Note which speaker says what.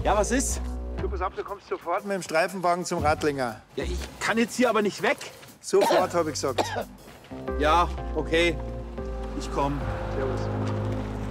Speaker 1: Ja, was ist?
Speaker 2: Du, pass auf, du kommst sofort mit dem Streifenwagen zum Radlinger.
Speaker 1: Ja, ich kann jetzt hier aber nicht weg.
Speaker 2: Sofort, habe ich gesagt.
Speaker 1: Ja, okay. Ich komm.
Speaker 2: Servus.